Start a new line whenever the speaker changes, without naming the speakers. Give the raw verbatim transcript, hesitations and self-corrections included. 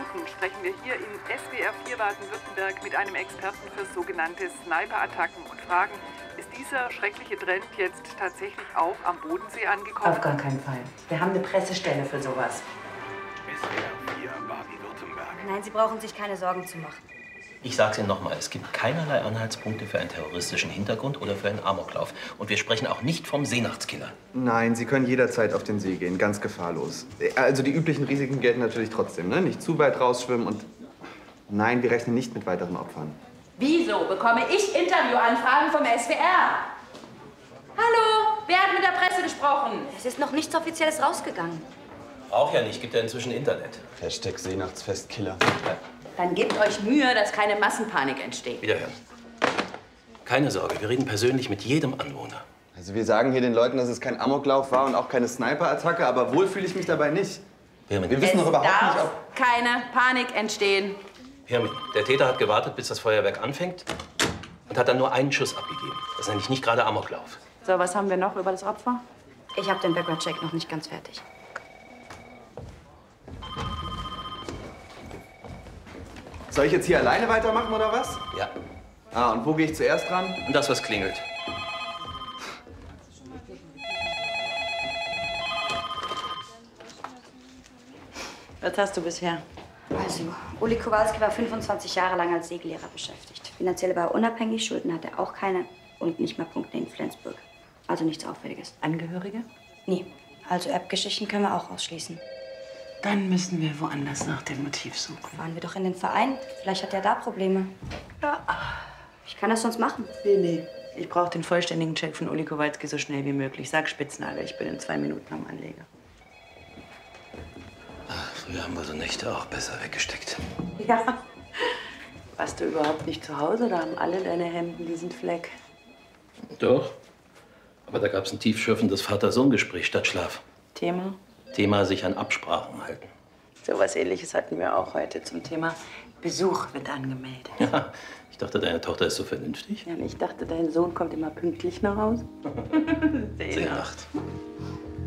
Minuten sprechen wir hier in S W R vier Baden-Württemberg mit einem Experten für sogenannte Sniper-Attacken und fragen, ist dieser schreckliche Trend jetzt tatsächlich auch am Bodensee angekommen?
Auf gar keinen Fall. Wir haben eine Pressestelle für sowas.
S W R vier Baden-Württemberg.
Nein, Sie brauchen sich keine Sorgen zu machen.
Ich sag's Ihnen nochmal, es gibt keinerlei Anhaltspunkte für einen terroristischen Hintergrund oder für einen Amoklauf. Und wir sprechen auch nicht vom Seenachtskiller.
Nein, Sie können jederzeit auf den See gehen, ganz gefahrlos. Also die üblichen Risiken gelten natürlich trotzdem, ne? Nicht zu weit rausschwimmen und nein, wir rechnen nicht mit weiteren Opfern.
Wieso bekomme ich Interviewanfragen vom S W R? Hallo, wer hat mit der Presse gesprochen?
Es ist noch nichts Offizielles rausgegangen.
Auch ja nicht, gibt ja inzwischen Internet.
Hashtag Seenachtsfestkiller.
Ja.
Dann gebt euch Mühe, dass keine Massenpanik entsteht.
Wiederhören. Keine Sorge, wir reden persönlich mit jedem Anwohner.
Also wir sagen hier den Leuten, dass es kein Amoklauf war und auch keine Sniper-Attacke, aber wohl fühle ich mich dabei nicht.
Pirmin.
Wir wissen
Es
noch überhaupt
darf
nicht, ob...
keine Panik entstehen.
Pirmin. Der Täter hat gewartet, bis das Feuerwerk anfängt und hat dann nur einen Schuss abgegeben. Das ist nämlich nicht gerade Amoklauf.
So, was haben wir noch über das Opfer?
Ich habe den Background-Check noch nicht ganz fertig.
Soll ich jetzt hier alleine weitermachen, oder was?
Ja.
Ah, und wo gehe ich zuerst ran?
Und das, was klingelt.
Was hast du bisher?
Also, Uli Kowalski war fünfundzwanzig Jahre lang als Segellehrer beschäftigt. Finanziell war er unabhängig, Schulden hatte er auch keine und nicht mal Punkte in Flensburg. Also nichts Auffälliges.
Angehörige?
Nee, also Erbgeschichten können wir auch ausschließen.
Dann müssen wir woanders nach dem Motiv suchen.
Fahren wir doch in den Verein. Vielleicht hat er da Probleme.
Ja.
Ich kann das sonst machen.
Nee, nee. Ich brauche den vollständigen Check von Uli Kowalski so schnell wie möglich. Sag Spitznagel, ich bin in zwei Minuten am Anleger.
Ach, früher haben wir so Nächte auch besser weggesteckt.
Ja. Warst du überhaupt nicht zu Hause? Da haben alle deine Hemden diesen Fleck.
Doch. Aber da gab es ein tiefschürfendes Vater-Sohn-Gespräch statt Schlaf.
Thema?
Thema sich an Absprachen halten.
So was Ähnliches hatten wir auch heute zum Thema Besuch wird angemeldet.
Ja, ich dachte, deine Tochter ist so vernünftig.
Ja, und ich dachte, dein Sohn kommt immer pünktlich nach Hause.
Seenacht.